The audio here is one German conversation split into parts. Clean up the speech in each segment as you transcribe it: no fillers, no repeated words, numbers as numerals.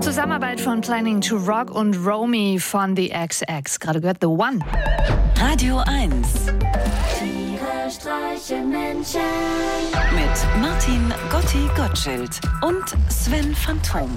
Zusammenarbeit von Planning to Rock und Romy von The XX. Gerade gehört The One. Radio 1. Tiere streichen Menschen. Mit Martin Gotti-Gottschild und Sven Phantom.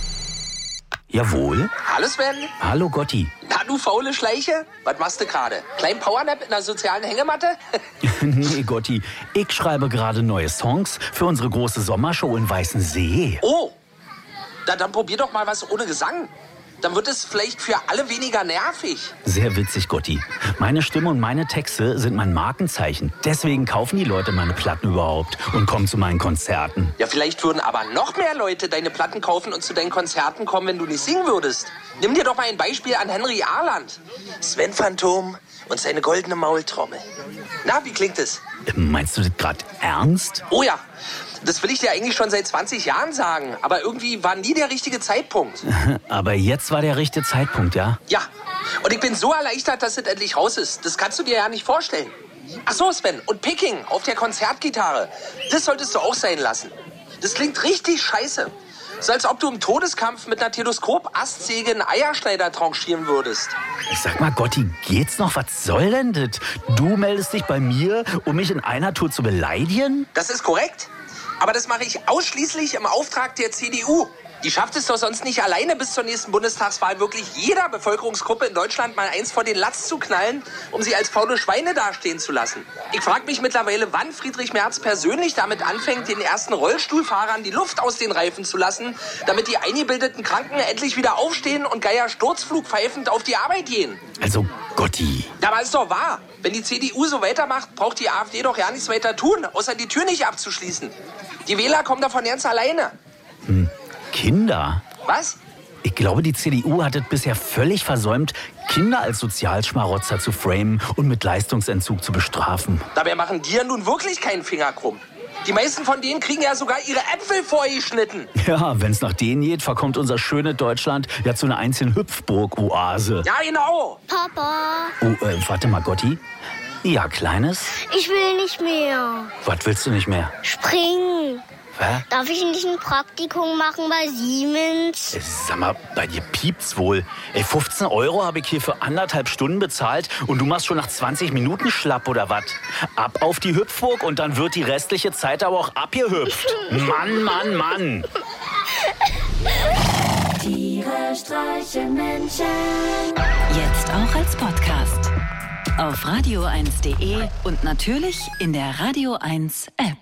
Jawohl. Hallo Sven. Hallo Gotti. Na du faule Schleiche, was machst du gerade? Kleinen Powernap in der sozialen Hängematte? Nee, Gotti, ich schreibe gerade neue Songs für unsere große Sommershow in Weißensee. Oh, dann probier doch mal was ohne Gesang. Dann wird es vielleicht für alle weniger nervig. Sehr witzig, Gotti. Meine Stimme und meine Texte sind mein Markenzeichen. Deswegen kaufen die Leute meine Platten überhaupt und kommen zu meinen Konzerten. Ja, vielleicht würden aber noch mehr Leute deine Platten kaufen und zu deinen Konzerten kommen, wenn du nicht singen würdest. Nimm dir doch mal ein Beispiel an Henry Arland. Sven Phantom und seine goldene Maultrommel. Na, wie klingt es? Meinst du das gerade ernst? Oh ja, das will ich dir eigentlich schon seit 20 Jahren sagen. Aber irgendwie war nie der richtige Zeitpunkt. Aber jetzt war der richtige Zeitpunkt, ja? Ja, und ich bin so erleichtert, dass es endlich raus ist. Das kannst du dir ja nicht vorstellen. Ach so, Sven, und Picking auf der Konzertgitarre, das solltest du auch sein lassen. Das klingt richtig scheiße. So als ob du im Todeskampf mit einer Teleskop-Astsäge einen Eierschneider tranchieren würdest. Ich sag mal, Gotti, geht's noch? Was soll denn das? Du meldest dich bei mir, um mich in einer Tour zu beleidigen? Das ist korrekt. Aber das mache ich ausschließlich im Auftrag der CDU. Die schafft es doch sonst nicht alleine, bis zur nächsten Bundestagswahl wirklich jeder Bevölkerungsgruppe in Deutschland mal eins vor den Latz zu knallen, um sie als faule Schweine dastehen zu lassen. Ich frage mich mittlerweile, wann Friedrich Merz persönlich damit anfängt, den ersten Rollstuhlfahrern die Luft aus den Reifen zu lassen, damit die eingebildeten Kranken endlich wieder aufstehen und Geier sturzflugpfeifend auf die Arbeit gehen. Also, Gotti. Aber ist doch wahr. Wenn die CDU so weitermacht, braucht die AfD doch ja nichts weiter tun, außer die Tür nicht abzuschließen. Die Wähler kommen davon ganz alleine. Kinder? Was? Ich glaube, die CDU hat es bisher völlig versäumt, Kinder als Sozialschmarotzer zu framen und mit Leistungsentzug zu bestrafen. Dabei machen die ja nun wirklich keinen Finger krumm. Die meisten von denen kriegen ja sogar ihre Äpfel vorgeschnitten. Ja, wenn's nach denen geht, verkommt unser schönes Deutschland ja zu einer einzigen Hüpfburg-Oase. Ja, genau. Papa, Oh, warte mal, Gotti. Ja, Kleines? ich will nicht mehr. Was willst du nicht mehr? Springen. Hä? Darf ich nicht ein Praktikum machen bei Siemens? Sag mal, bei dir piept's wohl. 15 € habe ich hier für 1,5 Stunden bezahlt und du machst schon nach 20 Minuten schlapp oder was? Ab auf die Hüpfburg und dann wird die restliche Zeit aber auch abgehüpft. Mann, Mann, Mann. Tiere streichen Menschen. Jetzt auch als Podcast. Auf radio1.de und natürlich in der Radio 1 App.